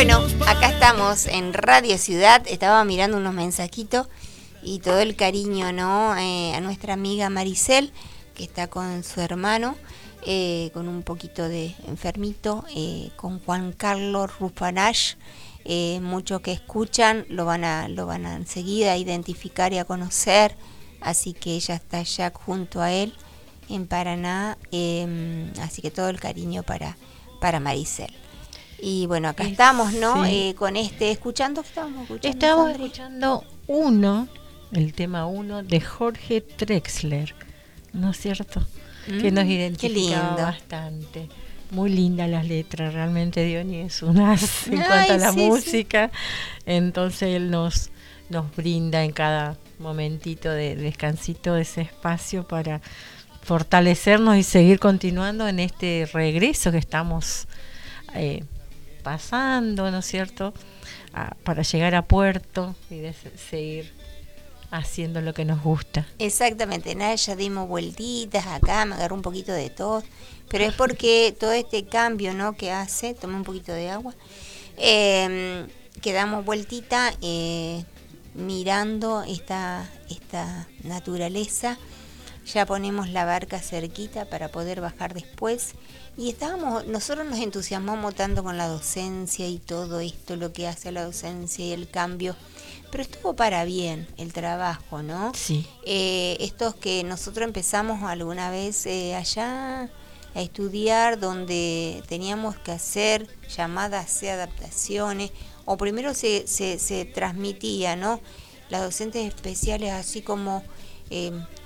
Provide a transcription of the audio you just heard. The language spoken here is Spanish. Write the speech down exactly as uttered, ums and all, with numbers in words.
Bueno, acá estamos en Radio Ciudad, estaba mirando unos mensajitos y todo el cariño, ¿no? Eh, a nuestra amiga Maricel, que está con su hermano, eh, con un poquito de enfermito, eh, con Juan Carlos Rufanach. Eh, muchos que escuchan lo van a lo van a enseguida a identificar y a conocer, así que ella está allá junto a él en Paraná, eh, así que todo el cariño para, para Maricel. Y bueno, acá Eh, estamos, ¿no? sí. Eh, con este, escuchando, ¿qué estábamos escuchando? Estamos Sandri? escuchando uno, el tema uno de Jorge Drexler, ¿no es cierto? Mm, que nos identificaba bastante. Muy linda las letras, realmente Diony es un as en Ay, cuanto a la sí, música. Sí. Entonces él nos, nos brinda en cada momentito de descansito ese espacio para fortalecernos y seguir continuando en este regreso que estamos eh, pasando, ¿no es cierto?, a, para llegar a puerto y de seguir haciendo lo que nos gusta. Exactamente, nada, ya dimos vueltitas acá, me agarró un poquito de tos, pero es porque todo este cambio, ¿no?, que hace, tomé un poquito de agua, eh, que damos vueltita eh, mirando esta, esta naturaleza. Ya ponemos la barca cerquita para poder bajar después. Y estábamos, nosotros nos entusiasmamos tanto con la docencia y todo esto, lo que hace la docencia y el cambio. Pero estuvo para bien el trabajo, ¿no? Sí. Eh, estos que nosotros empezamos alguna vez eh, allá a estudiar, donde teníamos que hacer llamadas y adaptaciones, o primero se, se, se transmitía, ¿no?, las docentes especiales así como... Eh,